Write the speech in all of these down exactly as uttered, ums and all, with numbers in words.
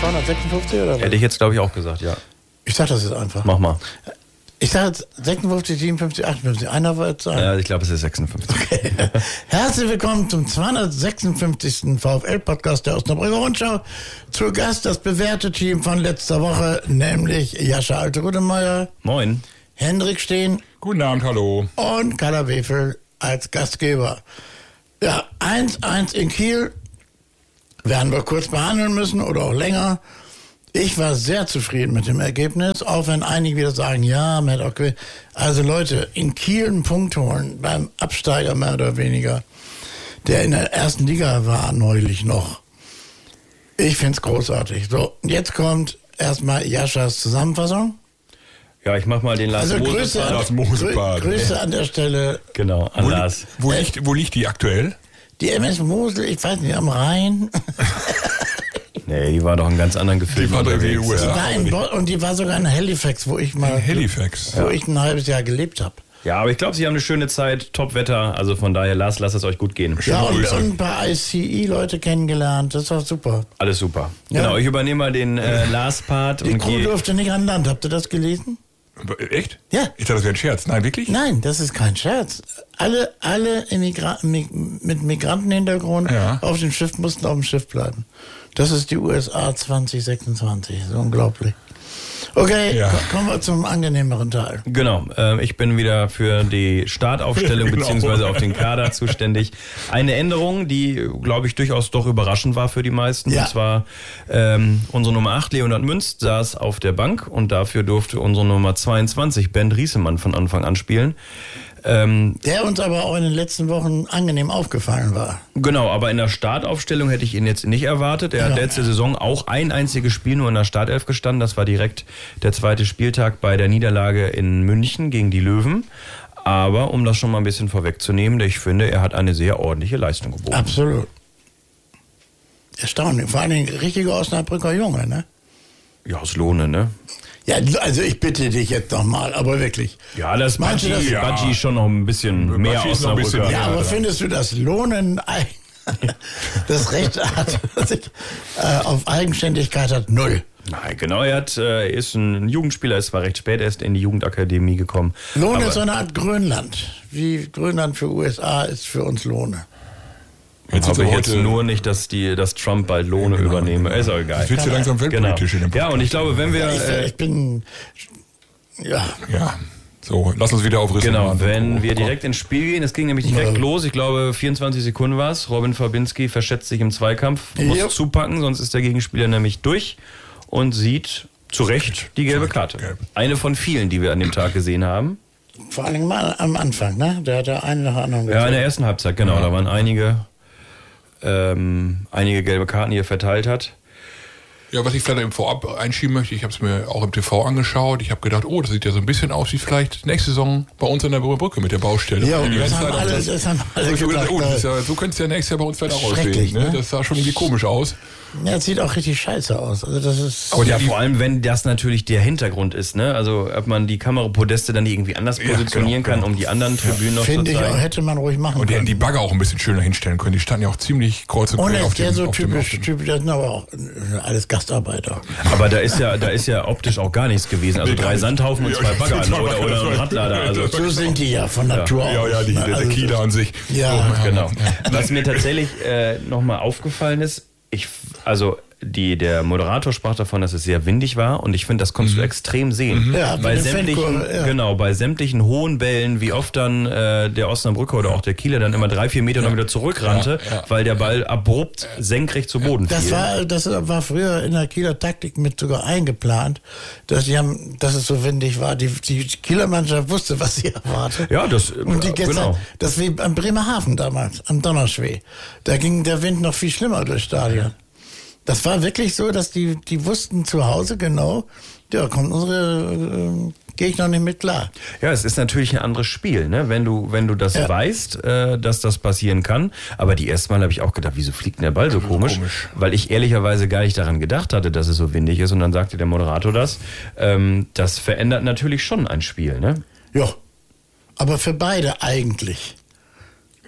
zweihundertsechsundfünfzig oder was? Hätte ich jetzt, glaube ich, auch gesagt, ja. Ich sag das jetzt einfach. Mach mal. Ich sage jetzt sechsundfünfzig, siebenundfünfzig, achtundfünfzig. Einer wird sein. Ja, ich glaube, es ist sechsundfünfzig. Okay. Herzlich willkommen zum zweihundertsechsundfünfzigsten VfL-Podcast der Osnabrücker Rundschau. Zu Gast das bewährte Team von letzter Woche, nämlich Jascha Alte-Rüdemeyer. Moin. Hendrik Steen. Guten Abend, hallo. Und Kader Wefel als Gastgeber. Ja, eins eins in Kiel. Werden wir kurz behandeln müssen oder auch länger. Ich war sehr zufrieden mit dem Ergebnis, auch wenn einige wieder sagen, ja, man hätte auch gewinnt. Also Leute, in Kiel einen Punkt holen, beim Absteiger mehr oder weniger, der in der ersten Liga war neulich noch. Ich find's großartig. So, jetzt kommt erstmal Jaschas Zusammenfassung. Ja, ich mach mal den Lars Also Mose Grüße, Part. an, Lars Mose Part. Grü- Grüße an der Stelle. Genau, an Wo, Lars. wo, liegt, wo liegt die aktuell? Die M S Mosel, ich weiß nicht, am Rhein. Nee, die war doch in ganz anderen Gefühlen Die war doch in den unterwegs. U S A. Die war in Bo- und die war sogar in Halifax, wo ich mal, In Halifax. wo ich ein halbes Jahr gelebt habe. Ja, aber ich glaube, sie haben eine schöne Zeit, Top-Wetter, also von daher, Lars, lasst es euch gut gehen. Ja, und, Grüße. und ein paar I C E-Leute kennengelernt, das war super. Alles super. Ja. Genau, ich übernehme mal den äh, Lars-Part Die und Crew gehe... durfte nicht an Land, habt ihr das gelesen? Echt? Ja. Ich dachte, das wäre ein Scherz. Nein, wirklich? Nein, das ist kein Scherz. Alle, alle Immigra- Mi- mit Migrantenhintergrund Ja. auf dem Schiff mussten auf dem Schiff bleiben. Das ist die U S A zwanzig sechsundzwanzig, so unglaublich. Okay, Ja. ko- kommen wir zum angenehmeren Teil. Genau, äh, ich bin wieder für die Startaufstellung Genau. beziehungsweise auf den Kader zuständig. Eine Änderung, die, glaube ich, durchaus doch überraschend war für die meisten. Ja. Und zwar ähm, unsere Nummer acht, Leonhard Münz, saß auf der Bank und dafür durfte unsere Nummer zweiundzwanzig, Bernd Riesemann, von Anfang an spielen. Ähm, Der uns aber auch in den letzten Wochen angenehm aufgefallen war. Genau, aber in der Startaufstellung hätte ich ihn jetzt nicht erwartet. Er hat Ja. letzte Saison auch ein einziges Spiel nur in der Startelf gestanden. Das war direkt der zweite Spieltag bei der Niederlage in München gegen die Löwen. Aber um das schon mal ein bisschen vorwegzunehmen, ich finde, er hat eine sehr ordentliche Leistung geboten. Absolut. Erstaunlich. Vor allen Dingen richtige Osnabrücker Junge, ne? Ja, aus Lohne, ne? Ja, also ich bitte dich jetzt noch mal, aber wirklich. Ja, das Meinst du Badji, das? Ja. Badji ist schon noch ein bisschen Badji mehr ist noch ein bisschen Osnabrücker. Ja, Ja, aber ja. findest du, dass Lohnen ein- das Recht hat, sich, äh, auf Eigenständigkeit hat? Null. Nein, genau, er hat, äh, ist ein Jugendspieler, ist zwar recht spät erst in die Jugendakademie gekommen. Lohne aber- ist so eine Art Grönland. Wie Grönland für U S A ist für uns Lohne. Jetzt Ich hoffe sind wir jetzt heute- nur nicht, dass, die, dass Trump bald Lohne Genau. übernehme. Ist auch egal. Jetzt wird ja langsam weltpolitisch Genau. in dem Ja, und ich glaube, wenn wir... Ich, Äh, ich bin, ja, Ja, so, lass uns wieder auf Risse genau, machen. wenn wir direkt ins Spiel gehen, es ging nämlich direkt Ja. los, ich glaube vierundzwanzig Sekunden war es, Robin Fabinski verschätzt sich im Zweikampf, muss Ja. zupacken, sonst ist der Gegenspieler nämlich durch und sieht zu Recht die gelbe Karte. Gelb. Eine von vielen, die wir an dem Tag gesehen haben. vor allen Dingen mal am Anfang, ne? Der hat ja einen nach dem anderen Ja, in der gezogen. ersten Halbzeit, genau, da waren einige, ähm, einige gelbe Karten, die er verteilt hat. Ja, was ich vielleicht im Vorab einschieben möchte, ich habe es mir auch im T V angeschaut. Ich habe gedacht, oh, das sieht ja so ein bisschen aus wie vielleicht nächste Saison bei uns an der Brücke mit der Baustelle. Ja, und Die das ganze haben Zeit alle, auf das haben alle das, gedacht, oh, das ist äh, ja, so könnte es ja nächstes Jahr bei uns vielleicht auch aussehen. Schrecklich, Ne? ne? Das sah schon irgendwie komisch aus. ja, es sieht auch richtig scheiße aus. Also das ist, Aber Ja, die- vor allem, wenn das natürlich der Hintergrund ist, ne? Also, ob man die Kamerapodeste dann irgendwie anders Ja, positionieren genau, kann, genau. um die anderen Tribünen noch zu finde ich auch, zeigen. hätte man ruhig machen Und die hätten können. die Bagger auch ein bisschen schöner hinstellen können. Die standen ja auch ziemlich kreuz und Und quer auf ist der dem, so auf dem, auf typisch, dem. typisch, das sind aber auch äh, alles Gastarbeiter. Aber da ist ja, da ist ja optisch auch gar nichts gewesen. Also Nee, gar drei nicht. Sandhaufen und Ja, zwei ja, Bagger zwei oder, Bagger, oder das ein war- Radlader. Also, So sind die ja von Natur Ja, aus. ja, die, ne? der, der Also, Kieler an sich. Ja, So, genau. Was mir tatsächlich äh, nochmal aufgefallen ist, ich, also die, der Moderator sprach davon, dass es sehr windig war und ich finde, das konntest du extrem sehen. Ja, bei bei der sämtlichen, Fankurve, ja. genau, bei sämtlichen hohen Bällen, wie oft dann äh, der Osnabrücker oder auch der Kieler dann immer drei, vier Meter noch wieder zurückrannte, Ja, ja. weil der Ball abrupt senkrecht zu Boden Das fiel. war, das war früher in der Kieler Taktik mit sogar eingeplant, dass die haben, dass es so windig war. Die, die Kieler Mannschaft wusste, was sie erwartet. Ja, das, Und die äh, gestern, genau. das wie am Bremerhaven damals, am Donnerschwee. Da ging der Wind noch viel schlimmer durchs Stadion. Das war wirklich so, dass die, die wussten zu Hause genau, ja, kommt unsere äh, Gegner nicht mit klar. Ja, es ist natürlich ein anderes Spiel, ne? Wenn du, wenn du das Ja. weißt, äh, dass das passieren kann. Aber die erste Mal habe ich auch gedacht, wieso fliegt denn der Ball so komisch? komisch. Weil ich ehrlicherweise gar nicht daran gedacht hatte, dass es so windig ist. Und dann sagte der Moderator das. Ähm, das verändert natürlich schon ein Spiel, ne? Ja, aber für beide eigentlich.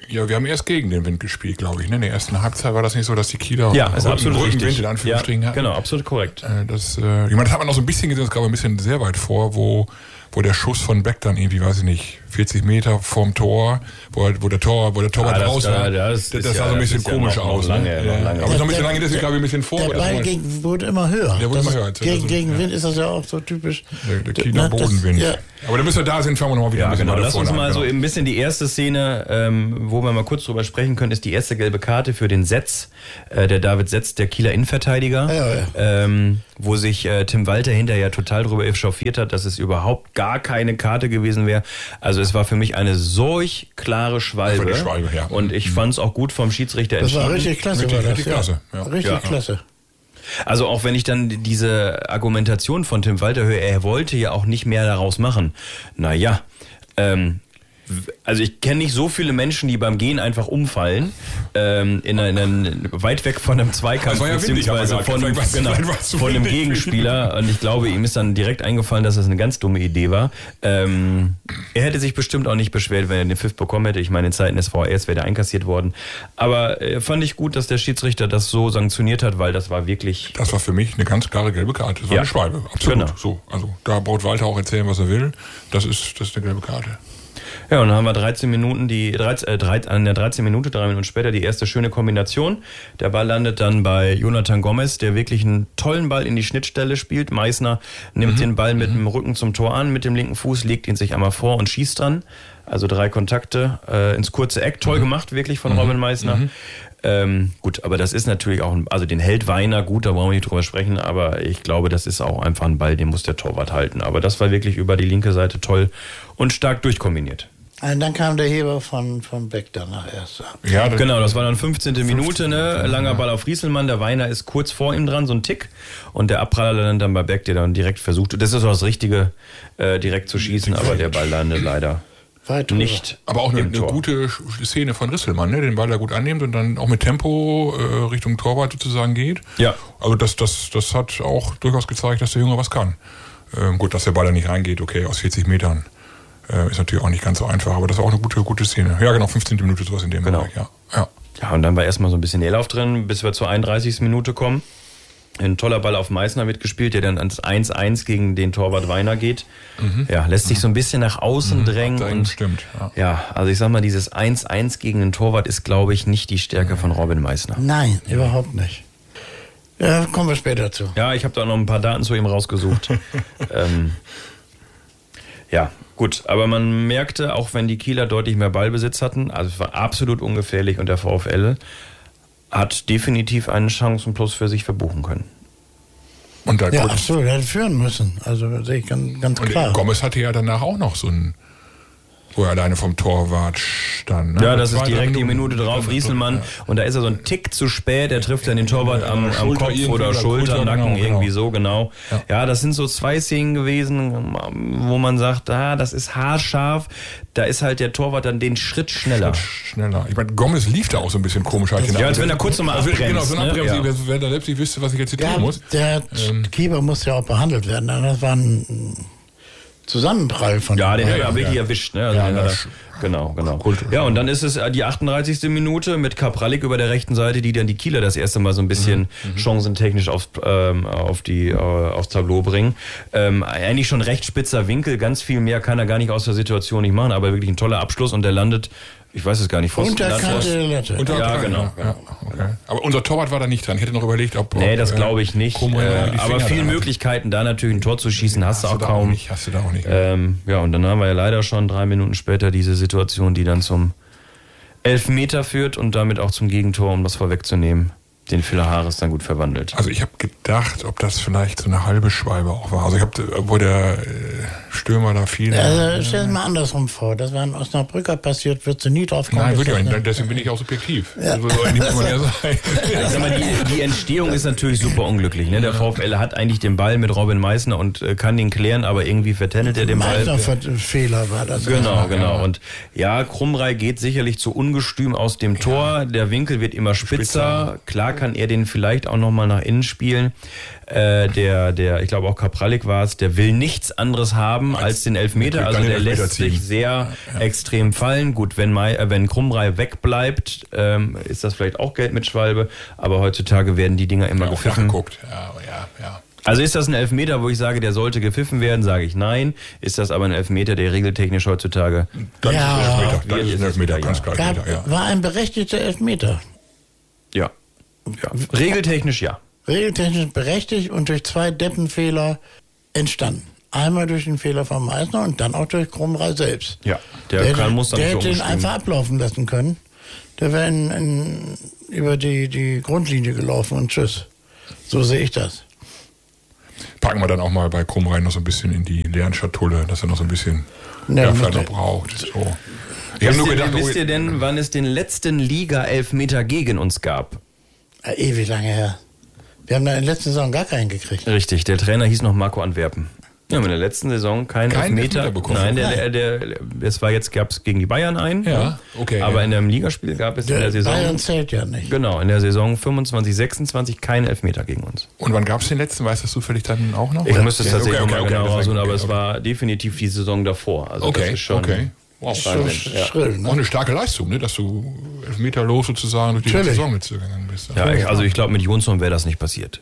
Ja, wir haben erst gegen den Wind gespielt, glaube ich. Ne? In der ersten Halbzeit war das nicht so, dass die Kieler ja, ist absolut Rückenwind richtig. in Anführungsstrichen ja, hatten. Genau, absolut korrekt. Äh, das, äh, ich meine, das hat man noch so ein bisschen gesehen, das gab ein bisschen sehr weit vor, wo, wo der Schuss von Beck dann irgendwie, weiß ich nicht, vierzig Meter vorm Tor, wo, wo der Tor, wo der Torwart Ah, das- raus war. da- das Das, ist das sah ja- so ein bisschen das ist ja komisch noch- noch aus. lange, ne? noch Ja. lange. Aber so ein bisschen Der- lange, deswegen glaube ich ein bisschen vor. Der aber das Ball war- gegen, wurde immer höher. Der wurde Das immer höher. ist- Gegen, Also, gegen ja. Wind ist das ja auch so typisch. Der, der Kieler Na, das- Bodenwind. ja. Aber da müssen wir da sind, fahren wir nochmal wieder Ja, ein bisschen genau. weiter Lass uns vorne mal an, so genau. ein bisschen die erste Szene, ähm, wo wir mal kurz drüber sprechen können, ist die erste gelbe Karte für den Setz, äh, der David Setz, der Kieler Innenverteidiger, Ja, ja. Ähm, wo sich äh, Tim Walter hinterher total drüber echauffiert hat, dass es überhaupt gar keine Karte gewesen wäre. Also es war für mich eine solch klare Schwalbe. Das war die Schwalbe, ja. Und ich fand es auch gut vom Schiedsrichter Das war entschieden. richtig klasse. Richtig- war das, richtig ja. klasse, ja. Richtig Ja. klasse. Also auch wenn ich dann diese Argumentation von Tim Walter höre, er wollte ja auch nicht mehr daraus machen. Naja, ähm, w- also ich kenne nicht so viele Menschen, die beim Gehen einfach umfallen, ähm, in einen, weit weg von einem Zweikampf, Das war ja windig, beziehungsweise hat man von, gesagt. Vielleicht war's- genau, vielleicht war's zu von einem windig. Gegenspieler. Und ich glaube, ihm ist dann direkt eingefallen, dass das eine ganz dumme Idee war. Ähm, er hätte sich bestimmt auch nicht beschwert, wenn er den Pfiff bekommen hätte. Ich meine, in Zeiten des V R S wäre der einkassiert worden. Aber äh, fand ich gut, dass der Schiedsrichter das so sanktioniert hat, weil das war wirklich... Das war für mich eine ganz klare gelbe Karte. Das war Ja. eine Schwalbe. Absolut. Genau. So, also da braucht Walter auch erzählen, was er will. Das ist, das ist eine gelbe Karte. Ja, und dann haben wir dreizehn Minuten, die dreizehn, äh, drei, an der dreizehn Minute, drei Minuten später, die erste schöne Kombination. Der Ball landet dann bei Jonathan Gomez, der wirklich einen tollen Ball in die Schnittstelle spielt. Meißner nimmt den Ball mit dem Rücken zum Tor an, mit dem linken Fuß, legt ihn sich einmal vor und schießt dran. Also drei Kontakte äh, ins kurze Eck. Toll gemacht, wirklich von Robin Meißner. Ähm, gut, aber das ist natürlich auch, ein, also den hält Weiner, gut, da brauchen wir nicht drüber sprechen, aber ich glaube, das ist auch einfach ein Ball, den muss der Torwart halten. Aber das war wirklich über die linke Seite toll und stark durchkombiniert. Und dann kam der Heber von, von Beck danach erst. Ja, das, Genau, das war dann fünfzehnte Minute, ne? Langer Ball auf Rieselmann, der Weiner ist kurz vor ihm dran, so ein Tick. Und der Abpraller landet dann bei Beck, der dann direkt versucht, das ist auch das Richtige, äh, direkt zu schießen, aber der Ball landet leider Weit drüber. nicht. aber auch eine, im eine Tor. gute Szene von Risselmann, ne? Den Ball da gut annimmt und dann auch mit Tempo äh, Richtung Torwart sozusagen geht. Ja. Also das, das, das hat auch durchaus gezeigt, dass der Junge was kann. Ähm, gut, dass der Ball da nicht reingeht, okay, aus vierzig Metern. Äh, ist natürlich auch nicht ganz so einfach, aber das war auch eine gute, gute Szene. Ja, genau, fünfzehnte Minute sowas in dem Genau. Bereich, ja. ja. Ja, und dann war erstmal so ein bisschen Leerlauf drin, bis wir zur einunddreißigsten Minute kommen. Ein toller Ball auf Meißner wird gespielt, der dann ans eins eins gegen den Torwart Weiner geht. Ja, lässt sich so ein bisschen nach außen drängen. abdrängen, Und stimmt, ja. ja, also ich sag mal, dieses eins eins gegen den Torwart ist, glaube ich, nicht die Stärke von Robin Meißner. Nein, überhaupt nicht. Ja, kommen wir später zu. Ja, ich habe da noch ein paar Daten zu ihm rausgesucht. ähm, ja, gut, aber man merkte, auch wenn die Kieler deutlich mehr Ballbesitz hatten, also es war absolut ungefährlich und der VfL hat definitiv einen Chancenplus für sich verbuchen können. Und da Ja, kurz- absolut, er hätte führen müssen. Also das sehe ich ganz, ganz und klar. Gomez hatte ja danach auch noch so ein, wo er alleine vom Torwart stand. Ne? Ja, das ist Zwei, drei direkt die Minuten. Minute drauf, Rieselmann. Und da ist er so ein Tick zu spät, er trifft dann den Torwart Ja, am, am Schulter Kopf irgendwie oder oder Schulter, Schulter, Nacken, genau, irgendwie genau. so, genau. Ja. Ja, das sind so zwei Szenen gewesen, wo man sagt, ah, das ist haarscharf. Da ist halt der Torwart dann den Schritt schneller. Schneller. Ich meine, Gomez lief da auch so ein bisschen komisch. Halt Ja, als wenn er kurz nochmal also, abbremst. Genau, so ein ne? Abbremsen, Ja. wenn er selbst nicht wüsste, was ich jetzt hier Ja, tun muss. der Keeper muss ja auch behandelt werden. Das war ein Zusammenprall von Ja, den den hat er beiden. wirklich erwischt. Ne? Also Ja, den hat das- er, genau, genau. Ja, und dann ist es äh, die achtunddreißigste Minute mit Kapralik über der rechten Seite, die dann die Kieler das erste Mal so ein bisschen chancentechnisch aufs, ähm, auf die, äh, aufs Tableau bringen. Ähm, eigentlich schon recht spitzer Winkel, ganz viel mehr kann er gar nicht aus der Situation nicht machen, aber wirklich ein toller Abschluss und der landet, ich weiß es gar nicht, Pfosten, Unterkante Landpfosten. der Latte. Unter- Ja, genau. Ja, okay. Aber unser Torwart war da nicht dran. Ich hätte noch überlegt, ob. Nee, ob, das äh, glaube ich nicht. Como Äh, die aber Finger viele dran hat. Möglichkeiten, da natürlich ein Tor zu schießen, hast du auch da kaum. nicht. Hast du da auch nicht. Ähm, ja, und dann haben wir ja leider schon drei Minuten später diese Situation, die dann zum Elfmeter führt und damit auch zum Gegentor, um das vorwegzunehmen, den Phil Harris dann gut verwandelt. Also ich habe gedacht, ob das vielleicht so eine halbe Schwalbe auch war. Also ich habe, wo der äh, Stürmer da fiel. Also stell es mal andersrum vor. Das war in Osnabrücker passiert, würdest du nie drauf kommen. Nein, würde ich auch dass nicht. das Deswegen bin ich auch subjektiv. Ja. So soll nicht man ja sein. Ich sag mal, die, die Entstehung ist natürlich super unglücklich. Ne? Der VfL hat eigentlich den Ball mit Robin Meißner und äh, kann den klären, aber irgendwie vertändelt er den Ball. Meißner Fehler war das. Genau, genau. Und ja, Krumrei geht sicherlich zu ungestüm aus dem Tor. Der Winkel wird immer spitzer. Klar kann er den vielleicht auch nochmal nach innen spielen. Äh, der, der, ich glaube auch Kapralik war es, der will nichts anderes haben als den Elfmeter. Also der lässt sich sehr ja. extrem fallen. Gut, wenn, Mai, äh, wenn Krumrei wegbleibt, ähm, ist das vielleicht auch Geld mit Schwalbe. Aber heutzutage werden die Dinger immer ja, gepfiffen. Ja, ja, ja. Also ist das ein Elfmeter, wo ich sage, der sollte gepfiffen werden, sage ich nein. Ist das aber ein Elfmeter, der regeltechnisch heutzutage... Dann ja, ist Elfmeter, dann ist ein Elfmeter, ganz klar. Gab, ja. War ein berechtigter Elfmeter. Ja. ja. Regeltechnisch ja. Regeltechnisch berechtigt und durch zwei Deppenfehler entstanden. Einmal durch den Fehler von Meissner und dann auch durch Krumrei selbst. Ja, der, der kann, muss dann Der so hätte ihn umstimmen. einfach ablaufen lassen können. Der wäre in, in, über die, die Grundlinie gelaufen und tschüss. So sehe ich das. Packen wir dann auch mal bei Krumrei noch so ein bisschen in die Lernschatulle, dass er noch so ein bisschen ja, ja, vielleicht noch braucht. So. Ich wisst, nur ihr, gedacht, wisst oh, ihr denn, wann es den letzten Liga-Elfmeter gegen uns gab? Ja, ewig lange her. Wir haben da in der letzten Saison gar keinen gekriegt. Richtig, der Trainer hieß noch Marco Antwerpen. Wir haben in der letzten Saison keinen Kein Elfmeter, Elfmeter bekommen. Nein, der, der, der, es war jetzt, gab es gegen die Bayern einen. Ja, okay. Aber ja. in einem Ligaspiel gab es Der in der Saison. Bayern zählt ja nicht. Genau, in der Saison fünfundzwanzig sechsundzwanzig keinen Elfmeter gegen uns. Und wann gab es den letzten? Weißt du zufällig dann auch noch? Ich oder? müsste es Ja, tatsächlich okay, nochmal okay, genau okay, raussuchen, okay, aber okay. es war definitiv die Saison davor. Also Okay, das ist schon okay. Wow. So Wahnsinn, ja. schrill, ne? Auch eine starke Leistung, ne? Dass du elfmeterlos sozusagen durch die ganze Natürlich. Saison mitgegangen bist. Ja, ich, also ich glaube, mit Jonsson wäre das nicht passiert.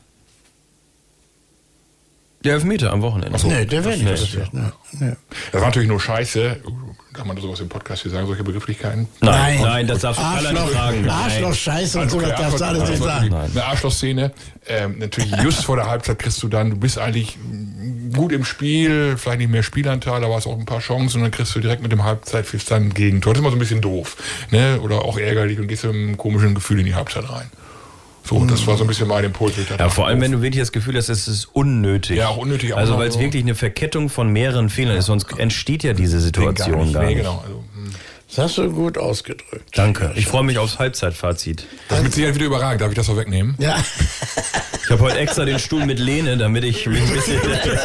Der Elfmeter am Wochenende. Ach so. Nee, der wäre nicht Nee. passiert. Ne? Nee. Das war natürlich nur scheiße. Kann man sowas im Podcast hier sagen, solche Begrifflichkeiten? Nein, Nein. nein, das darfst du keiner nicht Arschloch, fragen. Arschloch, Scheiße und so, Okay, das darfst du alles nicht Arschloch- sagen. Nein. Eine Arschlochszene. Ähm, natürlich just vor der Halbzeit kriegst du dann, du bist eigentlich gut im Spiel, vielleicht nicht mehr Spielanteil, da war es auch ein paar Chancen und dann kriegst du direkt mit dem Halbzeitpfiff dann ein Gegentor. Das ist immer so ein bisschen doof. Ne? Oder auch ärgerlich und gehst mit einem komischen Gefühl in die Halbzeit rein. So, das war so ein bisschen mein Impuls. Ich dachte, Ja, vor allem, doof. wenn du wirklich das Gefühl hast, es ist unnötig. Ja, auch unnötig auch Also, noch weil es so. wirklich eine Verkettung von mehreren Fehlern ist, sonst entsteht ja diese Situation gar nee, nicht. genau. Also, hm. Das hast du gut ausgedrückt. Danke. Ich freue mich aufs Halbzeitfazit. Das ist mit Sicherheit wieder überragend. Darf ich das auch wegnehmen? Ja. Ich habe heute extra den Stuhl mit Lehne, damit ich mich ein bisschen...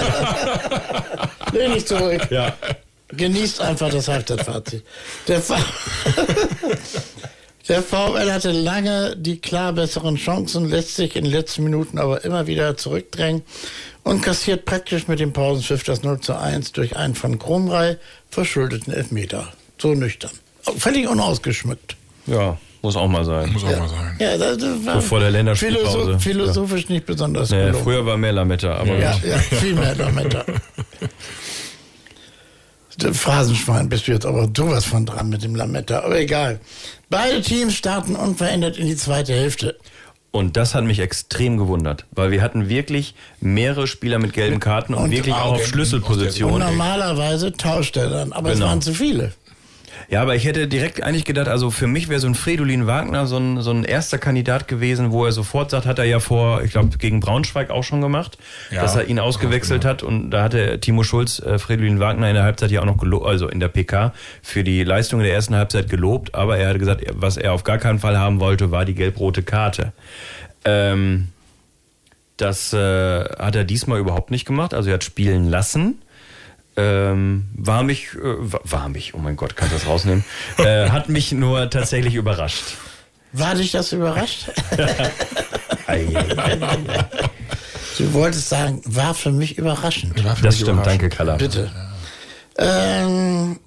Lehn dich zurück. ja. Genießt einfach das Halbzeitfazit. Der, V- Der VfL hatte lange die klar besseren Chancen, lässt sich in den letzten Minuten aber immer wieder zurückdrängen und kassiert praktisch mit dem Pausenpfiff das null zu eins durch einen von Krumrei verschuldeten Elfmeter. So nüchtern. Völlig unausgeschmückt. ja, muss auch mal sein. Muss auch mal sein. Ja, das das war So vor der Länderspielpause. philosoph- philosophisch nicht besonders Naja, gelungen. früher war mehr Lametta, aber Ja, gut. ja, viel mehr damit. Phrasenschwein bist du jetzt aber sowas von dran mit dem Lametta, aber egal. Beide Teams starten unverändert in die zweite Hälfte. Und das hat mich extrem gewundert, weil wir hatten wirklich mehrere Spieler mit gelben Karten und, Und wirklich auch auf gelben- Schlüsselpositionen. Und normalerweise tauscht er dann, aber Genau. es waren zu viele. Ja, aber ich hätte direkt eigentlich gedacht, also für mich wäre so ein Fridolin Wagner so ein, so ein erster Kandidat gewesen, wo er sofort sagt, hat er ja vor, ich glaube, gegen Braunschweig auch schon gemacht, Ja, dass er ihn ausgewechselt hat und da hatte Timo Schulz äh, Fridolin Wagner in der Halbzeit ja auch noch gelobt, also in der P K, für die Leistung in der ersten Halbzeit gelobt, aber er hatte gesagt, was er auf gar keinen Fall haben wollte, war die gelb-rote Karte. Ähm, das äh, hat er diesmal überhaupt nicht gemacht, also er hat spielen lassen. Ähm, war mich, äh, war, war mich, oh mein Gott, kannst du das rausnehmen? äh, hat mich nur tatsächlich überrascht. War dich das überrascht? Ei, ei, ei. Du wolltest sagen, war für mich überraschend. War für Das mich stimmt, überraschend. danke, Kalla. Bitte. Ähm,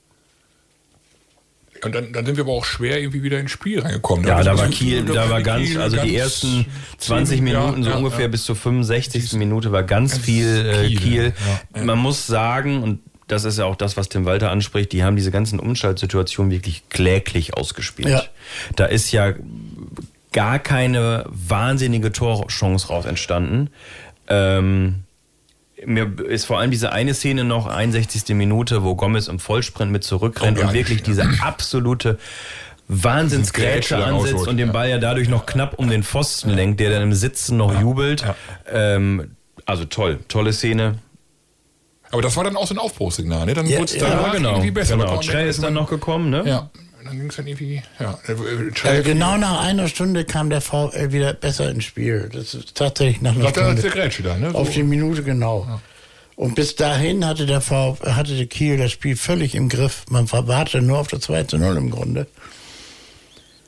Und dann, dann sind wir aber auch schwer irgendwie wieder ins Spiel reingekommen. Ja, Also da war so- Kiel, da war ganz, Kiel also die ganz ersten zwanzig zehn, Minuten, ja, so ja, ungefähr ja. bis zur fünfundsechzigsten Minute war ganz viel äh, Kiel, Kiel. ja. Man muss sagen, und das ist ja auch das, was Tim Walter anspricht, die haben diese ganzen Umschaltsituationen wirklich kläglich ausgespielt. Ja. Da ist ja gar keine wahnsinnige Torchance raus entstanden. Ähm, mir ist vor allem diese eine Szene noch, einundsechzigste Minute, wo Gomez im Vollsprint mit zurückrennt Oh, und ja, wirklich ja. diese absolute Wahnsinnsgrätsche Grätsche da ansetzt rausholt. und den Ball ja dadurch noch knapp um den Pfosten lenkt, der dann im Sitzen noch jubelt. Ähm, also toll, tolle Szene. Aber das war dann auch so ein Aufbruchssignal, ne? Dann Ja, wurde es ja, danach irgendwie besser. genau. Da kam- Trey ist dann noch gekommen, ne? Ja, dann ging es dann irgendwie, ja. äh, Trey- also genau nach einer Stunde kam der VfL wieder besser ins Spiel. Das ist tatsächlich nach einer Sagt er als der Stunde. Grätsche da, ne? So. Auf die Minute genau. Und bis dahin hatte der VfL, hatte der Kiel das Spiel völlig im Griff. Man wartete nur auf das zwei zu null im Grunde.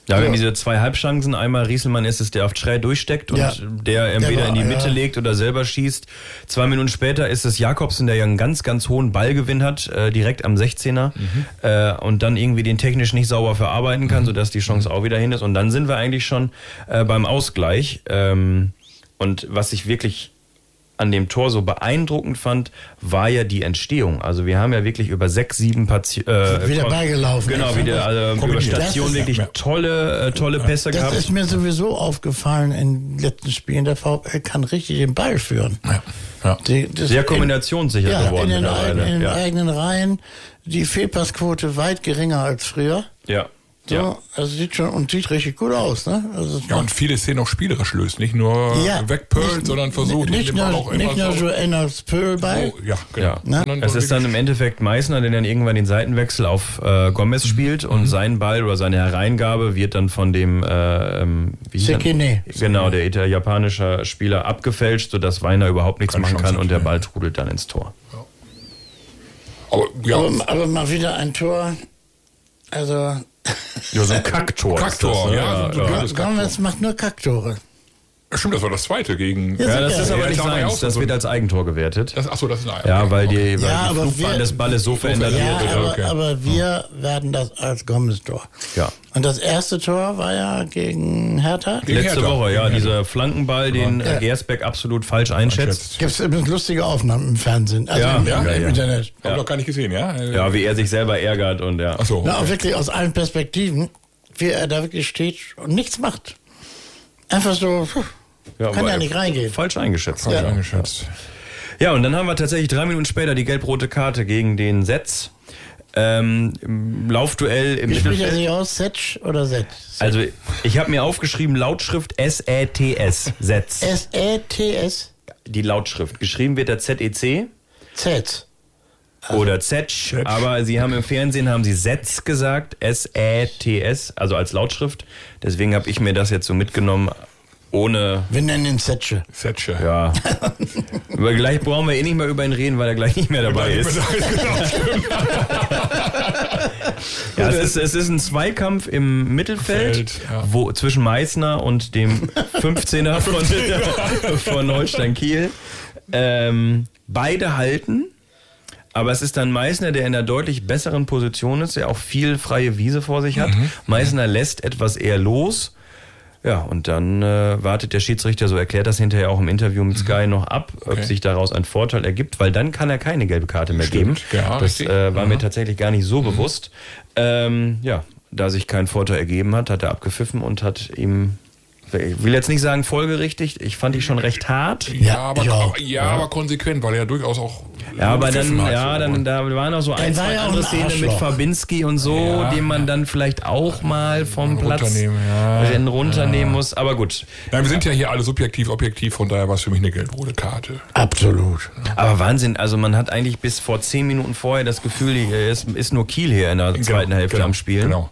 Ja, wir haben Ja. diese zwei Halbchancen. Einmal Rieselmann ist es, der auf Schrey durchsteckt und Ja. der entweder war- in die Mitte ja. legt oder selber schießt. Zwei Minuten später ist es Jakobsen, der ja einen ganz, ganz hohen Ballgewinn hat, äh, direkt am sechzehner Mhm. äh, und dann irgendwie den technisch nicht sauber verarbeiten kann, sodass die Chance auch wieder hin ist. Und dann sind wir eigentlich schon äh, beim Ausgleich. Ähm, und was ich wirklich an dem Tor so beeindruckend fand, war ja die Entstehung. Also wir haben ja wirklich über sechs, sieben Parti- äh, Wieder beigelaufen. Genau, wieder also über Kombiniert. Station Das ist- wirklich ja. tolle, äh, tolle Pässe Das gehabt. ist mir sowieso aufgefallen in den letzten Spielen. Der VfL kann richtig den Ball führen. Ja. Ja. Die, das Sehr kombinationssicher ja, geworden in den, mittlerweile. eigenen, in den ja. eigenen Reihen. Die Fehlpassquote weit geringer als früher. Ja. So, Ja. also sieht schon und sieht richtig gut aus, ne? Also es Ja, und macht- viele Szenen auch spielerisch löst. Nicht nur Ja, wegpölt, nicht- sondern versucht, nicht den Ball nur, auch immer nicht nur so. Joannas Pöhlball. Oh, ja, genau. Ja. Ne? Sondern Es ist dann wirklich- im Endeffekt Meißner, der dann irgendwann den Seitenwechsel auf äh, Gomez spielt und sein Ball oder seine Hereingabe wird dann von dem äh, ähm, wie hieß er? Sekine. Genau, der Ita- japanische Spieler abgefälscht, sodass Weiner überhaupt nichts Keine machen Chance kann und der hat, Ball trudelt dann ins Tor. Aber, ja, Aber, aber mal wieder ein Tor. Also, Ja, so ein Kacktor. Kacktor, ist das, ne? ja, so ein ja. gutes Gomez macht nur Kacktore. stimmt, das war das zweite gegen. Ja, Ja, das Ja, ist aber ja, nicht das war ja seins. auch so Das ein- wird als Eigentor gewertet. Das, achso, das ist ein Ja, weil die, weil Ja, die aber Flugbahn wir- des Balles so verändert Ja, wird. aber, okay. aber wir werden das als Gomez-Tor. Ja. Und das erste Tor war ja gegen Hertha. Gegen Letzte Hertha. Woche, ja, Gegen dieser Flankenball, den Ja. äh, Gersbeck absolut falsch einschätzt. Gibt es übrigens lustige Aufnahmen im Fernsehen, also Ja, im, ja, im, ja, im ja. Internet. Hab ich noch gar nicht gesehen, ja? Ja, wie er sich selber ärgert und ja. Achso. Na, auch wirklich aus allen Perspektiven, wie er da wirklich steht und nichts macht. Einfach so, puh, Ja, kann aber ja nicht reingehen. Falsch eingeschätzt. Falsch Ja. eingeschätzt. Ja, und dann haben wir tatsächlich drei Minuten später die gelb-rote Karte gegen den Setz. Ähm, im Laufduell im Wie spricht er Mittelfeld. sich aus? Setsch oder Setsch? Also ich habe mir aufgeschrieben, Lautschrift S Ä T S, Setz. S E T S Die Lautschrift. Geschrieben wird der Z E C Z. oder Zetsch, Zetsch. aber sie haben im Fernsehen haben sie Setz gesagt, S Ä T S, also als Lautschrift. Deswegen habe ich mir das jetzt so mitgenommen, ohne... Wir nennen ihn Zetsche. Setsche. Ja. Aber gleich brauchen wir eh nicht mehr über ihn reden, weil er gleich nicht mehr dabei ist. Ja, es ist, es ist ein Zweikampf im Mittelfeld, Feld, ja. wo, zwischen Meißner und dem fünfzehner von, von Holstein Kiel. Ähm, beide halten, aber es ist dann Meißner, der in einer deutlich besseren Position ist, der auch viel freie Wiese vor sich hat. Mhm. Meißner lässt etwas eher los. Ja, und dann äh, wartet der Schiedsrichter, so erklärt das hinterher auch im Interview mit Sky noch ab, ob Okay. sich daraus ein Vorteil ergibt, weil dann kann er keine gelbe Karte mehr Stimmt, geben. ja, das richtig. äh, war Mhm. mir tatsächlich gar nicht so bewusst. Ähm, ja, da sich kein Vorteil ergeben hat, hat er abgepfiffen und hat ihm, ich will jetzt nicht sagen folgerichtig, ich fand die schon recht hart. Ja, aber, Ja. aber, ja, aber konsequent, weil er ja durchaus auch. Ja, aber dann, gepfiffen hat, ja, so. dann, da waren noch so ein, war zwei ja auch andere ein Szenen mit Arschloch. Fabinski und so, Ja, den man dann vielleicht auch mal vom Platz Runternehmen, ja. rennen runternehmen muss. Aber gut. Nein, wir sind ja hier alle subjektiv, objektiv, von daher war es für mich eine gelb-rote Karte. Absolut. Aber Wahnsinn, also man hat eigentlich bis vor zehn Minuten vorher das Gefühl, hier ist, ist nur Kiel hier in der zweiten Hälfte genau, am Spielen. Genau.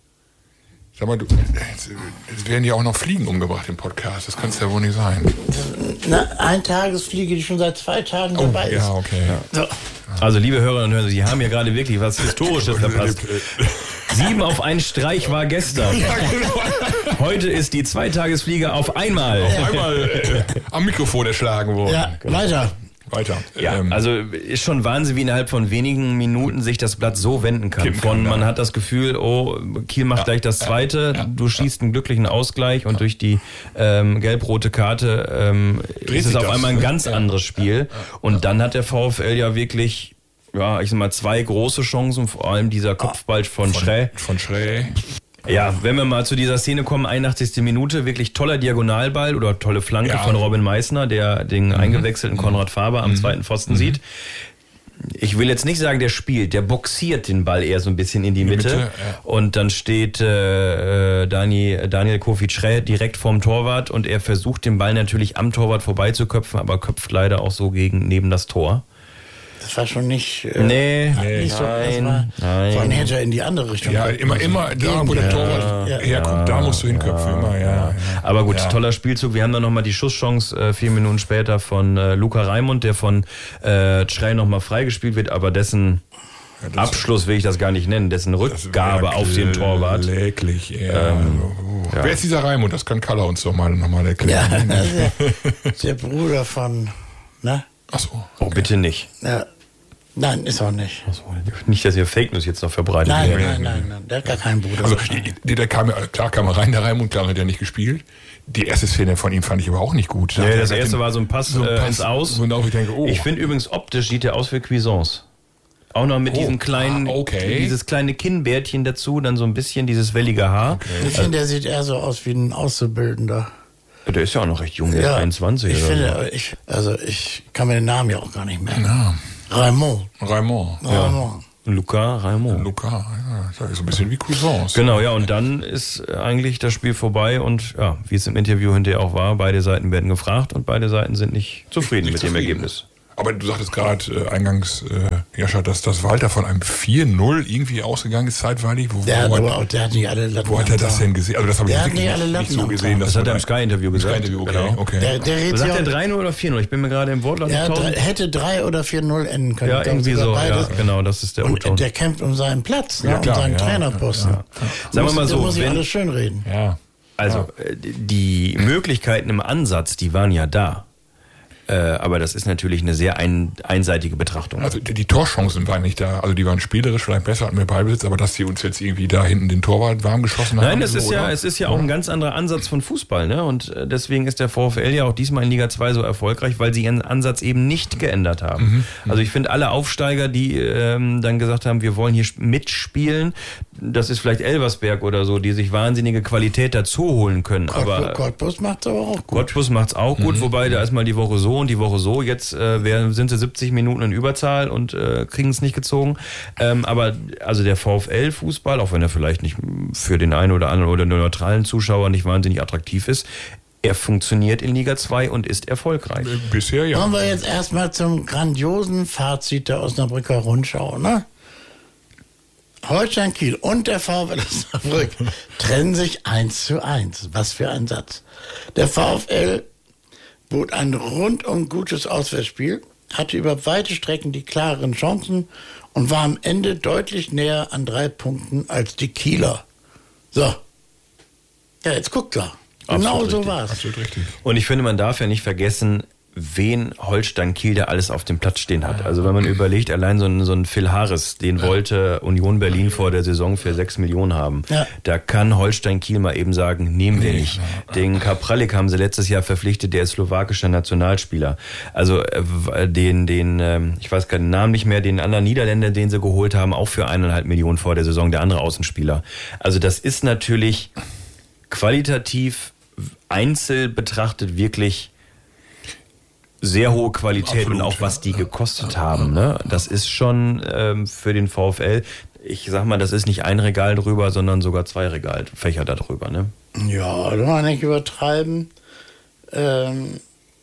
Sag mal, du, jetzt, jetzt werden ja auch noch Fliegen umgebracht im Podcast. Das kann es ja wohl nicht sein. Na, ein Tagesfliege, die schon seit zwei Tagen dabei ist. Ja, okay. So. Also liebe Hörerinnen und Hörer, Sie haben hier gerade wirklich was Historisches verpasst. Sieben auf einen Streich war gestern. Heute ist die Zweitagesfliege auf einmal. Einmal äh, am Mikrofon erschlagen worden. Ja, weiter. Weiter. Ja, Ähm, also ist schon Wahnsinn, wie innerhalb von wenigen Minuten sich das Blatt so wenden kann. Kippen Von kann, man ja. hat das Gefühl, oh, Kiel macht gleich das zweite, du schießt einen glücklichen Ausgleich und durch die ähm, gelb-rote Karte ähm, Dreht ist es sich auf das, einmal ein ne? ganz anderes Spiel. Und dann hat der VfL ja wirklich, ja, ich sag mal, zwei große Chancen, vor allem dieser Kopfball von, von, Schrä. von Schrä. Ja, wenn wir mal zu dieser Szene kommen, einundachtzigste Minute, wirklich toller Diagonalball oder tolle Flanke Ja. von Robin Meissner, der den eingewechselten Konrad Faber am zweiten Pfosten sieht. Ich will jetzt nicht sagen, der spielt, der boxiert den Ball eher so ein bisschen in die Mitte. Mitte, ja. Und dann steht äh, Dani, Daniel Kofi-Schrä direkt vorm Torwart und er versucht den Ball natürlich am Torwart vorbeizuköpfen, aber köpft leider auch so gegen neben das Tor. Das war schon nicht, äh, Nee, nicht so. Das nein, war, nein. Vor allem hätte er in die andere Richtung. Ja, kommen immer, müssen. immer da, wo der Torwart Ja. herkommt, da musst du hinköpfen. Immer, ja. ja. Aber gut, Ja. toller Spielzug. Wir haben dann nochmal die Schusschance äh, vier Minuten später von äh, Luca Raimund, der von äh, Schrei nochmal freigespielt wird, aber dessen Ja, Abschluss will ich das gar nicht nennen, dessen Rückgabe auf den Torwart. Kläglich, ja. Ähm, oh. ja. Wer ist dieser Raimund? Das kann Kaller uns doch mal nochmal erklären. Ja, das ist der, der Bruder von, ne? Ach so. Oh, bitte nicht. Ja. Nein, ist auch nicht. Also, nicht, dass ihr Fake News jetzt noch verbreitet. Nein, werdet. nein, nein, nein, der hat gar keinen Bruder. Also, der, der kam ja, klar kam er rein, der Raimund, klar hat er nicht gespielt. Die erste Szene von ihm fand ich aber auch nicht gut. Da Ja, hat er das gesagt, erste den- war so ein Pass, so ein äh, Pass, ins Aus. Genau, ich denke, oh. Ich finde übrigens optisch sieht er aus wie Cuisance. Auch noch mit Oh, diesem kleinen, ah, okay. dieses kleine Kinnbärtchen dazu, dann so ein bisschen dieses wellige Haar. Ich finde, der sieht eher so aus wie ein Auszubildender. Der ist ja auch noch recht jung, der ist einundzwanzig. Ich oder finde, ich, also ich kann mir den Namen ja auch gar nicht merken. Ja, Raimond. Raimond. Raimond. so. Luca Raimond. Luca, ja, das ist so ein bisschen wie Cousins. Genau, ja, und dann ist eigentlich das Spiel vorbei und ja, wie es im Interview hinterher auch war, beide Seiten werden gefragt und beide Seiten sind nicht zufrieden Nicht mit dem zufrieden. Ergebnis. Aber du sagtest gerade äh, eingangs, äh, Jascha, dass das Walter von einem vier null irgendwie ausgegangen ist zeitweilig. Wo, Der hat wo, aber hat, auch, der hat nicht alle Latten. wo hat er am das Tag. denn gesehen? Also das habe ich Der hat wirklich nicht alle nicht, Latten nicht so am gesehen. Tag. dass Das hat er man- im Sky-Interview Im gesagt. Sky-Interview, okay. Genau. okay. Der, der redet Sagt sich er auch, drei null oder vier null? Ich bin mir gerade im Wortlaut ja, gekommen. drei, hätte drei oder vier null enden können. Ja, Ich glaube, irgendwie sogar so, beides. ja, genau, das ist der O-Ton. Und der kämpft um seinen Platz, ne, Ja, klar, um seinen ja, Trainerposten. ja, Sagen wir mal Da so, muss ich wenn, alles schön reden. Ja. also äh, die Möglichkeiten im Ansatz, die waren ja da. Äh, aber das ist natürlich eine sehr ein, einseitige Betrachtung. Also die, die Torchancen waren nicht da. Also die waren spielerisch vielleicht besser, hatten wir Ballbesitz, aber dass die uns jetzt irgendwie da hinten den Torwart warm geschossen haben. Nein, es so, ist ja, oder? es ist ja auch ein ganz anderer Ansatz von Fußball, ne? Und äh, deswegen ist der VfL ja auch diesmal in Liga zwei so erfolgreich, weil sie ihren Ansatz eben nicht geändert haben. Mhm. Also ich finde alle Aufsteiger, die ähm, dann gesagt haben, wir wollen hier sp- mitspielen, das ist vielleicht Elversberg oder so, die sich wahnsinnige Qualität dazu holen können. Aber Cottbus macht aber auch gut. Cottbus macht's auch gut, Mhm. wobei da ist mal die Woche so und die Woche so. Jetzt äh, werden, sind sie siebzig Minuten in Überzahl und äh, kriegen es nicht gezogen. Ähm, aber also der VfL-Fußball, auch wenn er vielleicht nicht für den einen oder anderen oder den neutralen Zuschauer nicht wahnsinnig attraktiv ist, er funktioniert in Liga zwei und ist erfolgreich. Äh, Bisher ja. Kommen wir jetzt erstmal zum grandiosen Fazit der Osnabrücker Rundschau, ne? Holstein Kiel und der VfL Osnabrück trennen sich eins zu eins. Was für ein Satz. Der VfL bot ein rundum gutes Auswärtsspiel, hatte über weite Strecken die klareren Chancen und war am Ende deutlich näher an drei Punkten als die Kieler. So. Ja, jetzt guckt er. Genau Absolut so richtig. war's. Absolut richtig. Und ich finde, man darf ja nicht vergessen, wen Holstein Kiel da alles auf dem Platz stehen hat. Also wenn man überlegt, allein so ein, so ein Phil Harris, den wollte Union Berlin vor der Saison für sechs Millionen haben. Ja. Da kann Holstein Kiel mal eben sagen, nehmen wir nicht. Den Kapralik haben sie letztes Jahr verpflichtet, der ist slowakischer Nationalspieler. Also äh, den, den, ähm, ich weiß keinen Namen nicht mehr, den anderen Niederländer, den sie geholt haben, auch für eineinhalb Millionen vor der Saison, der andere Außenspieler. Also das ist natürlich qualitativ einzeln betrachtet wirklich sehr hohe Qualität. Absolut, und auch was die ja. gekostet haben. Ne? Das ist schon ähm, für den VfL, ich sag mal, das ist nicht ein Regal drüber, sondern sogar zwei Regalfächer da drüber. Ne? Ja, da mal nicht übertreiben. Ähm,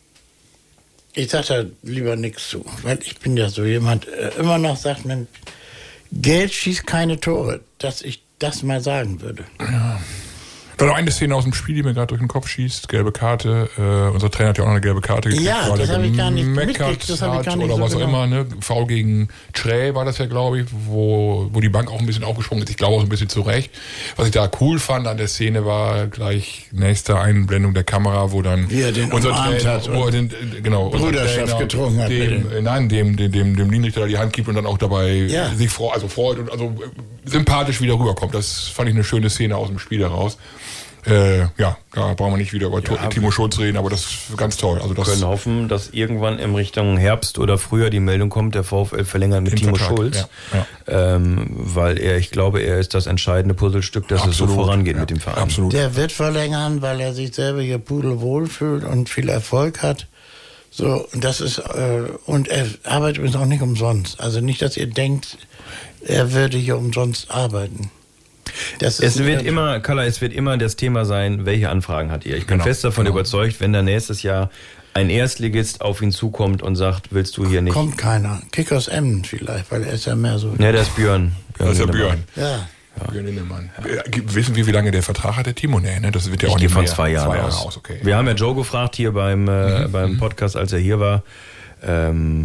ich sag da lieber nichts zu, weil ich bin ja so jemand, äh, immer noch sagt man, Geld schießt keine Tore, dass ich das mal sagen würde. Da noch eine Szene aus dem Spiel, die mir gerade durch den Kopf schießt. Gelbe Karte. Äh, unser Trainer hat ja auch noch eine gelbe Karte gekriegt. Ja, weil das er habe ich gar nicht gemeckert mitgekriegt, das habe ich hat gar nicht oder so was auch genau. immer. Ne? Foul gegen Trey war das ja, glaube ich, wo, wo die Bank auch ein bisschen aufgesprungen ist. Ich glaube auch ein bisschen zurecht. Was ich da cool fand an der Szene war gleich nächste Einblendung der Kamera, wo dann Wie er den unser umarmt Trainer, hat wo er und den, genau, unser Bruderschaft Trainer getrunken hat mit dem, dem. äh, nein, dem, dem, dem, dem Linienrichter die Hand gibt und dann auch dabei Ja. sich freut, also freut und also äh, sympathisch wieder rüberkommt. Das fand ich eine schöne Szene aus dem Spiel heraus. Äh, ja, da brauchen wir nicht wieder über Ja, Timo Schulz reden, aber das ist ganz toll. Also Wir das können hoffen, dass irgendwann in Richtung Herbst oder Frühjahr die Meldung kommt, der VfL verlängert mit Den Timo Vertrag, Schulz. ja, Ähm, weil er, ich glaube, er ist das entscheidende Puzzlestück, dass es so vorangeht ja, mit dem Verein. Absolut. Der wird verlängern, weil er sich selber hier pudelwohl fühlt und viel Erfolg hat. So, und das ist, äh, und er arbeitet übrigens auch nicht umsonst. Also nicht, dass ihr denkt, er würde hier umsonst arbeiten. Das Es ist wird ein- immer, Kalla, es wird immer das Thema sein, welche Anfragen hat ihr? Ich bin Genau, fest davon genau. überzeugt, wenn da nächstes Jahr ein Erstligist auf ihn zukommt und sagt, willst du hier nicht? Kommt keiner. Kickers Emmen vielleicht, weil er ist ja mehr so. Ne, der ist Björn. Das ist ja Lindemann. Björn. Ja. Björn Lindemann. Äh, Wissen wir, wie lange der Vertrag hat, der Timo? Nee, ne? Das wird ja auch Ich gehe nicht von mehr. zwei Jahren zwei Jahre aus. aus. Okay. Wir haben ja Joe gefragt hier beim, äh, beim Podcast, als er hier war. Ähm,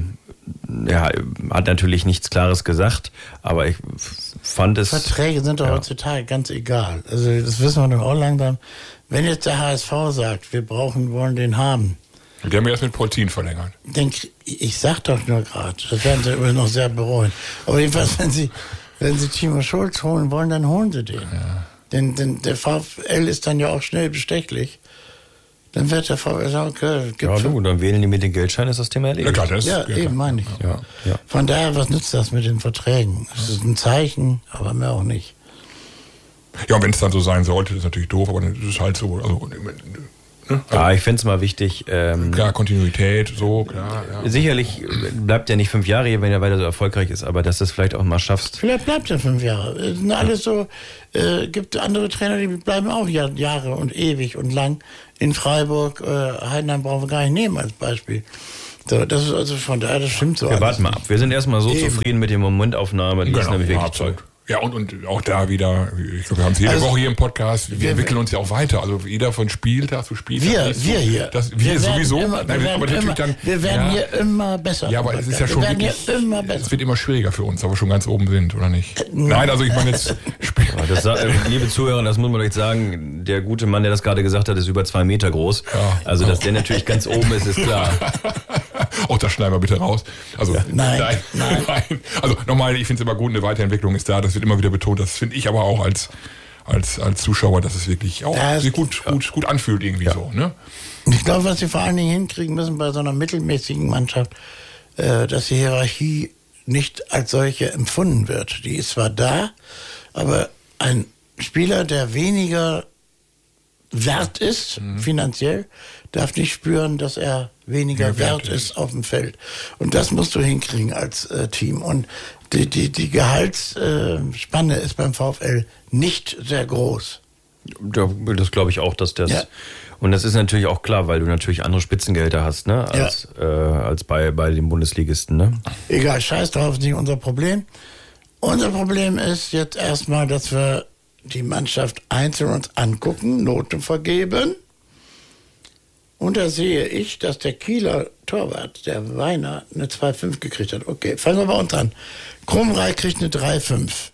ja, hat natürlich nichts Klares gesagt, aber ich fand es... Verträge sind doch ja. heutzutage ganz egal. Also das wissen wir doch auch langsam. Wenn jetzt der H S V sagt, wir brauchen, wollen den haben, Die haben ja erst mit Polzin verlängert. dann, ich sag doch nur gerade, das werden sie übrigens noch sehr bereuen. Aber jedenfalls, wenn sie, wenn sie Timo Schulz holen wollen, dann holen sie den. Ja. Denn, denn der VfL ist dann ja auch schnell bestechlich. Dann wird der VfL sagen, okay, gibt Ja, für- du, dann wählen die mit den Geldscheinen, ist das Thema Ja, erledigt. klar, das, ja, ja, eben klar. meine ich. Ja, ja. Von daher, was nützt das mit den Verträgen? Es ist ein Zeichen, aber mehr auch nicht. Ja, wenn es dann so sein sollte, ist natürlich doof, aber das ist halt so. Also, ne? Also, Ja, ich fände es mal wichtig. Ähm, klar, Kontinuität, so, klar. Ja. Sicherlich bleibt er nicht fünf Jahre hier, wenn er weiter so erfolgreich ist, aber dass du es vielleicht auch mal schaffst. Vielleicht bleibt er fünf Jahre. Es sind alles so, äh, gibt andere Trainer, die bleiben auch Jahr, Jahre und ewig und lang. In Freiburg, äh, Heidenheim brauchen wir gar nicht nehmen als Beispiel. So, das ist also von daher, das stimmt so. Wir alles warten mal ab. nicht. Wir sind erstmal so Eben. zufrieden mit der Momentaufnahme. Die ist nämlich ja, wirklich absolut. toll. Ja, und, und auch da wieder, ich glaube, wir haben es jede Also, Woche hier im Podcast, wir, wir- entwickeln uns ja auch weiter. Also jeder von Spieltag zu Spieltag. Wir, ist wir so, hier. Das, wir, werden sowieso. Immer, Nein, wir, werden aber natürlich immer, dann, wir werden ja, hier immer besser. Ja, aber es ist ja schon wir werden wirklich, hier immer besser. es wird immer schwieriger für uns, aber schon ganz oben sind, oder nicht? Nein, also ich meine jetzt, Spiel, Ja, das, sa- äh, liebe Zuhörer, das muss man euch sagen, der gute Mann, der das gerade gesagt hat, ist über zwei Meter groß. Ja. Also, dass der natürlich ganz oben ist, ist klar. auch das schneiden wir bitte raus. Also, Nein, nein, nein. nein. Also nochmal, ich finde es immer gut, eine Weiterentwicklung ist da, das wird immer wieder betont, das finde ich aber auch als, als, als Zuschauer, dass es wirklich auch Ja, es- sich gut, gut, gut anfühlt irgendwie so, ne? Und ich glaube, was sie vor allen Dingen hinkriegen müssen bei so einer mittelmäßigen Mannschaft, äh, dass die Hierarchie nicht als solche empfunden wird. Die ist zwar da, aber ein Spieler, der weniger wert ist, finanziell, darf nicht spüren, dass er weniger Ja, wert wert ist auf dem Feld. Und das musst du hinkriegen als äh, Team. Und die, die, die Gehaltsspanne ist beim VfL nicht sehr groß. Ja, das glaube ich auch, dass das. Ja. Und das ist natürlich auch klar, weil du natürlich andere Spitzengehälter hast, ne? Als, äh, als bei, bei den Bundesligisten, ne? Egal, scheiß drauf, ist nicht unser Problem. Unser Problem ist jetzt erstmal, dass wir die Mannschaft einzeln uns angucken, Noten vergeben. Und da sehe ich, dass der Kieler Torwart, der Weiner, eine zwei Komma fünf gekriegt hat. Okay, fangen wir bei uns an. Krumreich kriegt eine drei Komma fünf.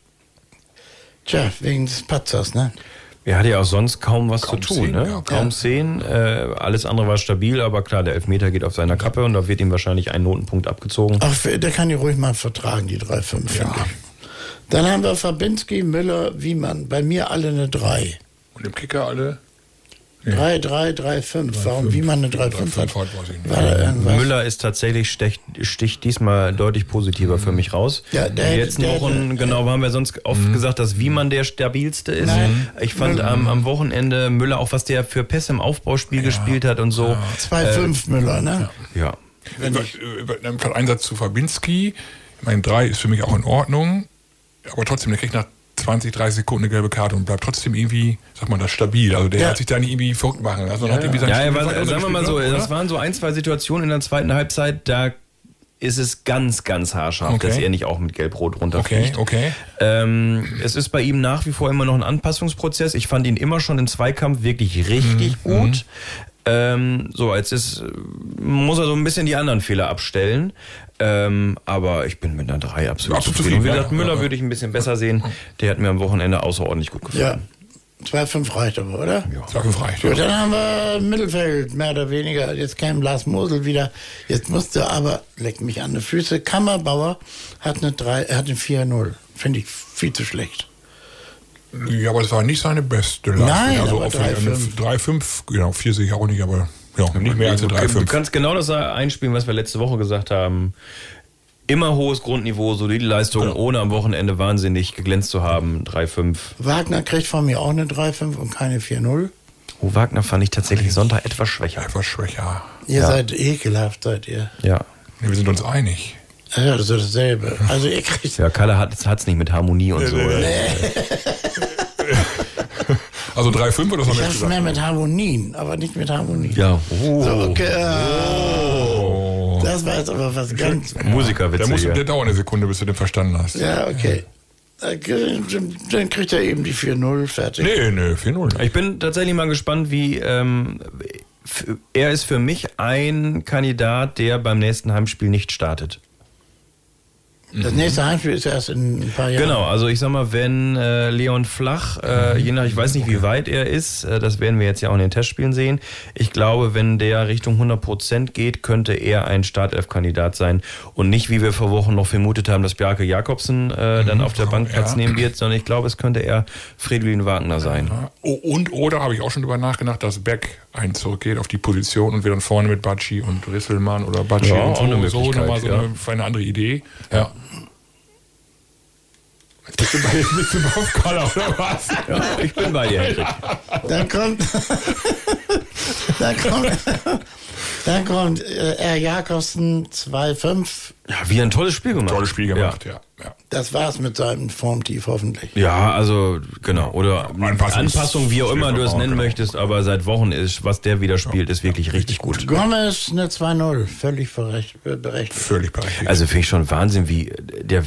Tja, wegen des Patzers, ne? Er hatte ja auch sonst kaum was Kaum zu tun, Szenen, ne? ja. Kaum Ja. Szenen. Äh, alles andere war stabil, aber klar, der Elfmeter geht auf seiner Kappe und da wird ihm wahrscheinlich ein Notenpunkt abgezogen. Ach, der kann die ruhig mal vertragen, die drei Komma fünf, Ja. finde ich. Dann haben wir Fabinski, Müller, Wiemann. Bei mir alle eine drei. Und im Kicker alle? drei, drei, drei, fünf. Warum Wiemann eine drei Komma fünf hat? hat, weiß ich nicht. War da irgendwas? Müller ist tatsächlich stech, sticht diesmal deutlich positiver für mich raus. Ja, der In den hätte- letzten der Wochen, hätte- genau, haben wir sonst oft gesagt, dass Wiemann der stabilste ist. Nein. Ich fand am, am Wochenende Müller, auch was der für Pässe im Aufbauspiel gespielt hat und so. zwei Komma fünf Müller, ne? Ja. Über, über, über Einsatz zu Fabinski, ich meine, drei ist für mich auch in Ordnung, aber trotzdem, der kriegt nach zwanzig, dreißig Sekunden eine gelbe Karte und bleibt trotzdem irgendwie, sag mal, das stabil. Also der Ja. hat sich da nicht irgendwie verrückt machen lassen, sondern hat irgendwie sein Ja, er Spiel war, weiter sagen wir mal so, gespielt, das oder? waren so ein, zwei Situationen in der zweiten Halbzeit, da ist es ganz, ganz haarscharf, Okay. dass er nicht auch mit Gelb-Rot runterfliegt. Okay, okay. Ähm, es ist bei ihm nach wie vor immer noch ein Anpassungsprozess. Ich fand ihn immer schon im Zweikampf wirklich richtig Mhm. gut. Ähm, so, jetzt ist, muss er so ein bisschen die anderen Fehler abstellen. Ähm, aber ich bin mit einer drei absolut, Absolut zufrieden. Und wie zufrieden, gesagt, ja, Müller ja, ja. würde ich ein bisschen besser sehen. Der hat mir am Wochenende außerordentlich gut Ja. gefallen. zwei Komma fünf reicht aber, oder? Sag ihm reicht. Gut, Ja. dann haben wir Mittelfeld, mehr oder weniger. Jetzt kam Lars Mosel wieder. Jetzt musste aber, leck mich an die Füße, Kammerbauer hat eine drei, er hat eine vier null. Finde ich viel zu schlecht. ja, aber es war nicht seine beste Leistung. Nein, also aber auf drei Komma fünf. drei Komma fünf, genau, vier sehe ich auch nicht, aber ja, nicht mehr als eine drei Du Komma fünf. kannst genau das einspielen, was wir letzte Woche gesagt haben. Immer hohes Grundniveau, solide Leistung, Ja. ohne am Wochenende wahnsinnig geglänzt zu haben. drei fünf. Wagner kriegt von mir auch eine drei Komma fünf und keine vier null. Oh, Wagner fand ich tatsächlich Sonntag etwas schwächer. Etwas schwächer. Ihr Ja. seid ekelhaft, seid ihr. Ja. Nee, wir sind uns einig. Ja, das ist dasselbe. Also ihr kriegt... Ja, Kalle hat es nicht mit Harmonie und so. Also drei Komma fünf oder was haben Ich wir hab's jetzt gesagt? mehr mit Harmonien, aber nicht mit Harmonie. Ja. Oh. So, okay. ah, Das war jetzt aber was ganz... Musikerwitze Der, muss, hier. der dauert eine Sekunde, bis du den verstanden hast. Ja, okay. Dann kriegt er eben die vier null fertig. Nee, nee, vier null. Ich bin tatsächlich mal gespannt, wie ähm, f- er ist für mich ein Kandidat, der beim nächsten Heimspiel nicht startet. Das nächste Heimspiel ist erst in ein paar Jahren. Genau, also ich sag mal, wenn äh, Leon Flach, äh, je nach, ich weiß nicht, wie weit er ist, äh, das werden wir jetzt ja auch in den Testspielen sehen. Ich glaube, wenn der Richtung hundert Prozent geht, könnte er ein Startelf-Kandidat sein und nicht, wie wir vor Wochen noch vermutet haben, dass Bjarke Jakobsen äh, dann auf der Bank Platz ja. nehmen wird, sondern ich glaube, es könnte eher Fridolin Wagner sein. Ja. Oh, und oder habe ich auch schon drüber nachgedacht, dass Beck ein zurückgeht auf die Position und wir dann vorne mit Bacci und Risselmann oder Bacci Ja, und auch eine so, so Möglichkeit, nochmal so ja. eine, für eine andere Idee. Ja. Jetzt bist du bei, jetzt bist du auf Koller, oder was? Ja, ich bin bei dir, Hendrik. Dann kommt, dann kommt, dann kommt äh, R. Jakobsen zwei fünf. Ja, wie ein tolles Spiel gemacht. Tolles Spiel gemacht, ja. ja. ja. Das war's mit seinem Formtief hoffentlich. Ja, also genau. Oder Anpassungs- Anpassung, wie auch immer du es nennen genau. möchtest, aber seit Wochen ist, was der wieder spielt, ist wirklich richtig gut. Gomez eine zwei null, völlig berechtigt. berechtigt. Völlig berechtigt. Also finde ich schon Wahnsinn, wie der